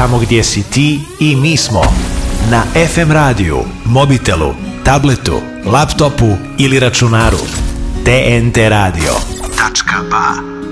tamo gdje si ti i mi smo. Na FM radiju, mobitelu, tabletu, laptopu ili računaru. TNT Radio. .ba